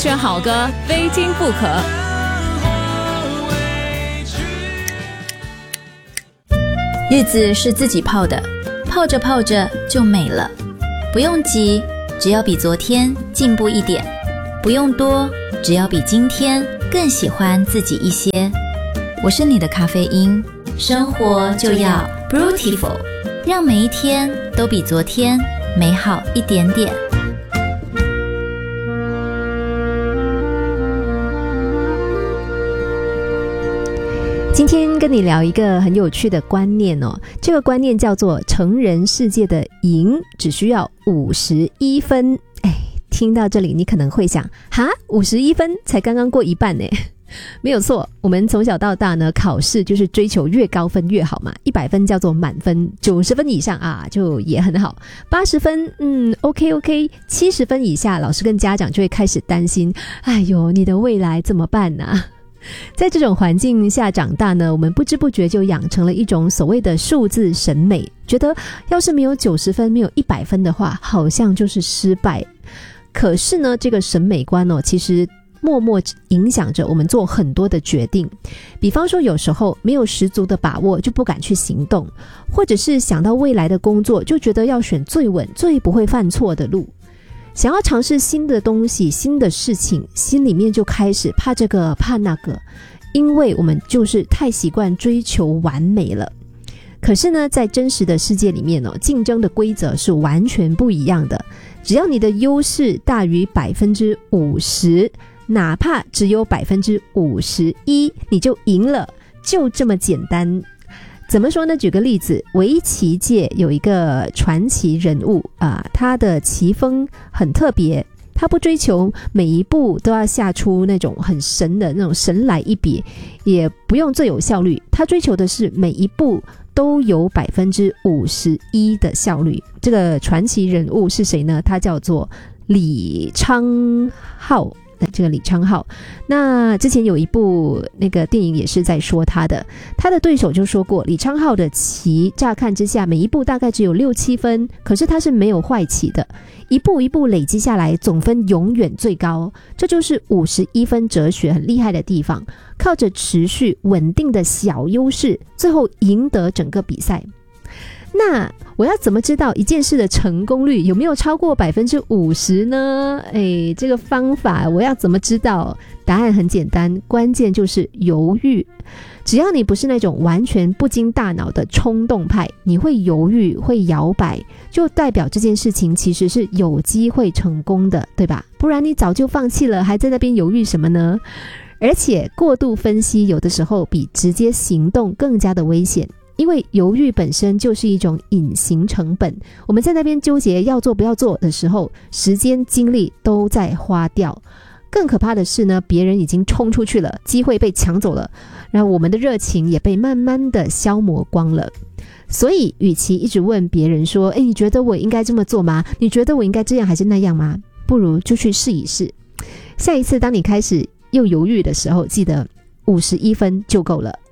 选好歌，非听不可。 日子是自己泡的，泡着泡着就美了。不用急，只要比昨天进步一点；不用多，只要比今天更喜欢自己一些。我是你的咖啡因，生活就要 Beautiful， 让每一天都比昨天美好一点点。 今天跟你聊一个很有趣的观念哦，这个观念叫做成人世界的赢只需要51分。听到这里你可能会想，哈，51分才刚刚过一半呢。没有错，我们从小到大呢，考试就是追求越高分越好嘛。100分叫做满分，90分以上啊就也很好，80分OK， 70分以下老师跟家长就会开始担心，哎呦，你的未来怎么办啊？在这种环境下长大呢，我们不知不觉就养成了一种所谓的数字审美，觉得要是没有90分没有100分的话，好像就是失败。可是呢，这个审美观其实默默影响着我们做很多的决定。比方说有时候没有十足的把握就不敢去行动，或者是想到未来的工作就觉得要选最稳最不会犯错的路。想要尝试新的东西新的事情，心里面就开始怕这个怕那个，因为我们就是太习惯追求完美了。可是呢，在真实的世界里面竞争的规则是完全不一样的。只要你的优势大于 50%， 哪怕只有 51%， 你就赢了，就这么简单。怎么说呢？举个例子，围棋界有一个传奇人物他的棋风很特别，他不追求每一步都要下出那种很神的那种神来一笔，也不用最有效率，他追求的是每一步都有 51% 的效率。这个传奇人物是谁呢？他叫做李昌镐。这个李昌镐，那之前有一部那个电影也是在说他的对手就说过，李昌镐的棋乍看之下每一步大概只有6-7分，可是他是没有坏棋的，一步一步累积下来总分永远最高，这就是51分哲学很厉害的地方，靠着持续稳定的小优势，最后赢得整个比赛。那我要怎么知道一件事的成功率有没有超过 50% 呢？这个方法我要怎么知道？答案很简单，关键就是犹豫。只要你不是那种完全不经大脑的冲动派，你会犹豫会摇摆，就代表这件事情其实是有机会成功的，对吧？不然你早就放弃了，还在那边犹豫什么呢？而且过度分析有的时候比直接行动更加的危险，因为犹豫本身就是一种隐形成本，我们在那边纠结要做不要做的时候，时间精力都在花掉。更可怕的是呢，别人已经冲出去了，机会被抢走了，然后我们的热情也被慢慢的消磨光了。所以与其一直问别人说你觉得我应该这么做吗？你觉得我应该这样还是那样吗？不如就去试一试。下一次当你开始又犹豫的时候，记得51分就够了。